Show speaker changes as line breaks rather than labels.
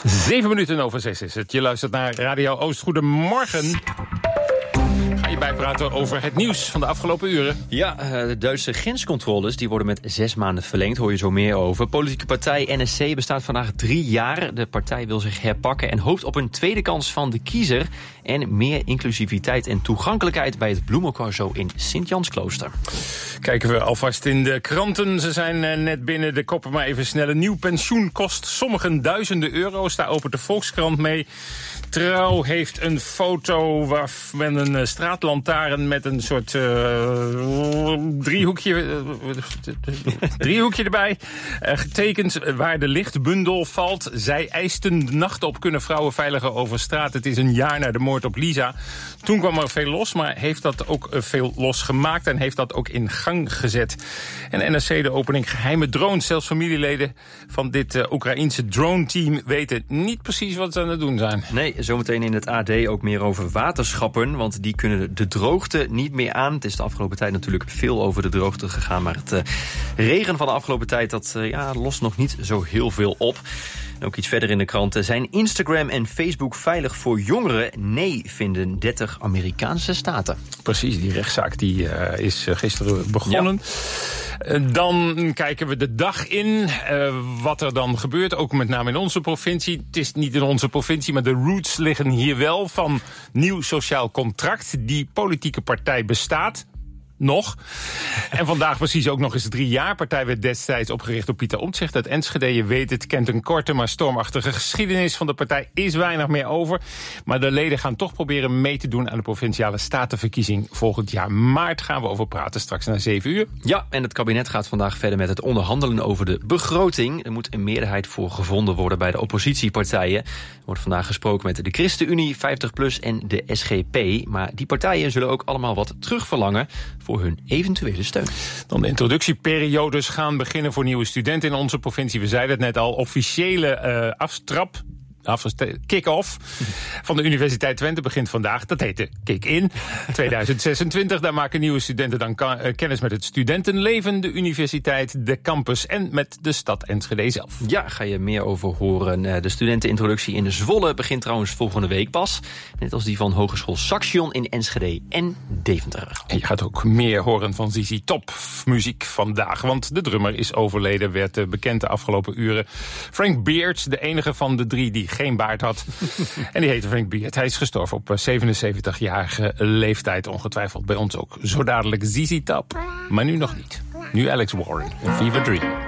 7:07 is het. Je luistert naar Radio Oost. Goedemorgen. Ga je bijpraten over het nieuws van de afgelopen uren?
Ja, de Duitse grenscontroles die worden met 6 maanden verlengd. Hoor je zo meer over. Politieke partij NSC bestaat vandaag 3 jaar. De partij wil zich herpakken en hoopt op een tweede kans van de kiezer. En meer inclusiviteit en toegankelijkheid bij het bloemencorso in Sint-Jansklooster.
Kijken we alvast in de kranten. Ze zijn net binnen de koppen, maar even snel. Een nieuw pensioen kost sommigen duizenden euro's. Daar opent de Volkskrant mee. Trouw heeft een foto met een straatlantaarn met een soort driehoekje erbij. Getekend waar de lichtbundel valt. Zij eisten de nacht op, kunnen vrouwen veiliger over straat. Het is een jaar na de moord op Lisa. Toen kwam er veel los, maar heeft dat ook veel losgemaakt en heeft dat ook in gang gezet. En NRC de opening geheime drones. Zelfs familieleden van dit Oekraïense drone-team weten niet precies wat ze aan het doen zijn.
Nee, zometeen in het AD ook meer over waterschappen, want die kunnen de droogte niet meer aan. Het is de afgelopen tijd natuurlijk veel over de droogte gegaan, maar het regen van de afgelopen tijd dat lost nog niet zo heel veel op. En ook iets verder in de kranten. Zijn Instagram en Facebook veilig voor jongeren? Nee, vinden 30 Amerikaanse staten.
Precies, die rechtszaak die is gisteren begonnen. Ja. Dan kijken we de dag in. Wat er dan gebeurt, ook met name in onze provincie. Het is niet in onze provincie, maar de roots liggen hier wel van nieuw sociaal contract. Die politieke partij bestaat nog. En vandaag precies ook nog eens 3 jaar. Partij werd destijds opgericht door Pieter Omtzigt uit Enschede. Je weet het, kent een korte maar stormachtige geschiedenis van de partij. Is weinig meer over. Maar de leden gaan toch proberen mee te doen aan de provinciale statenverkiezing volgend jaar maart. Gaan we over praten straks na 7 uur.
Ja, en het kabinet gaat vandaag verder met het onderhandelen over de begroting. Er moet een meerderheid voor gevonden worden bij de oppositiepartijen. Er wordt vandaag gesproken met de ChristenUnie, 50PLUS en de SGP. Maar die partijen zullen ook allemaal wat terugverlangen voor hun eventuele steun.
Dan de introductieperiodes gaan beginnen voor nieuwe studenten in onze provincie. We zeiden het net al, officiële kick-off van de Universiteit Twente begint vandaag. Dat heet de Kick-in 2026. Daar maken nieuwe studenten dan kennis met het studentenleven, de universiteit, de campus en met de stad Enschede zelf.
Ja, ga je meer over horen. De studentenintroductie in Zwolle begint trouwens volgende week pas. Net als die van Hogeschool Saxion in Enschede en Deventer.
En je gaat ook meer horen van ZZ Top muziek vandaag. Want de drummer is overleden, werd bekend de afgelopen uren. Frank Beard, de enige van de 3 die geen baard had. En die heette Frank Beard. Hij is gestorven op 77-jarige leeftijd. Ongetwijfeld bij ons ook zo dadelijk ZZ Top. Maar nu nog niet. Nu Alex Warren en Fever Dream.